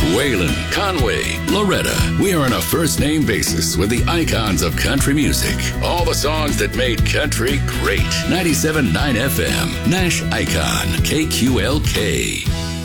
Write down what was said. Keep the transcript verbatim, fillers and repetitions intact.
Waylon, Conway, Loretta. We are on a first-name basis with the icons of country music. All the songs that made country great. ninety-seven point nine F M, Nash Icon, K Q L K.